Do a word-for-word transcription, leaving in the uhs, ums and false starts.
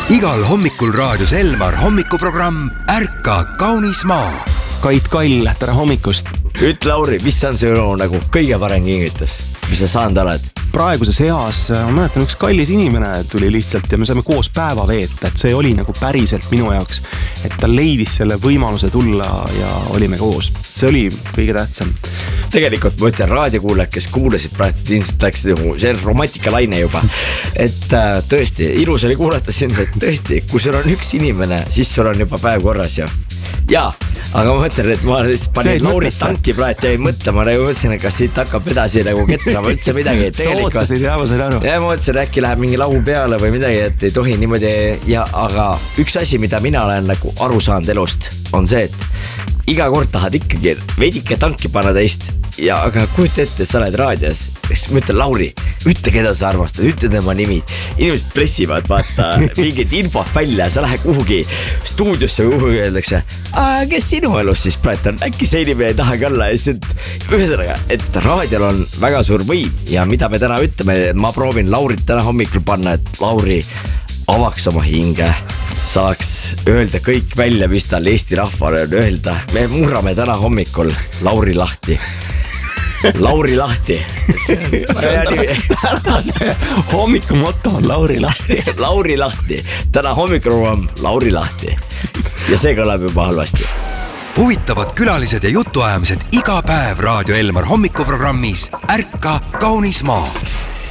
Igal hommikul raadios Elmar hommikuprogramm Ärka kaunis maa. Kait Kall, tere hommikust. Üt Lauri, mis on see nagu kõige parem kingitus, mis sa saanud oled? Praeguses eas, ma mäletan, üks kallis inimene tuli lihtsalt ja me saime koos päeva veeta, et see oli nagu päriselt minu jaoks, et ta leidis selle võimaluse tulla ja olime koos. See oli kõige tähtsam. Tegelikult ma ütlen raadiokuulajad, kes kuulasid praegu, ilmselt läks see romantikalaine juba. Et äh, tõesti, ilus oli kuulata sind, et tõesti, kui sul on üks inimene, siis sul on juba päev korras ju. Jaa, aga ma mõtlen, et ma panin Lauri tanki praegu ja ei mõtle, ma nagu mõtlesin, et kas siit hakkab edasi nagu ketrama üldse midagi. Sa ootasid, jah, ma sain aru. Ja ma mõtlesin, äkki läheb mingi laul peale või midagi, et ei tohi niimoodi. Ja, aga üks asi, mida mina olen nagu aru saanud elust, on see, et iga kord tahad ikkagi veidike tanki panna teist. Ja aga kujuta ette, sa oled raadios. Siis ma ütlen, Lauri, ütle, keda sa armastad, ütle tema nimi. Inimesed pressivad, vaata, mingid infot välja, sa lähed kuhugi stuudiosse või kuhugi öeldakse, kes sinu elus siis praegu on, äkki see inimene ei tahagi olla. Ühesõnaga, et raadiol on väga suur võim ja mida me täna ütleme, ma proovin Laurit täna hommikul panna, et Lauri avaks oma hinge, saaks öelda kõik välja, mis tal Eesti rahvale on öelda. Me murrame täna hommikul Lauri lahti. Lauri lahti. Tänase hommiku motto on Lauri lahti. Lauri lahti. Täna hommikul on Lauri lahti. Ja see kõlab juba halvasti. Huvitavad külalised ja jutuajamised iga päev Raadio Elmar hommikuprogrammis Ärka kaunis maa.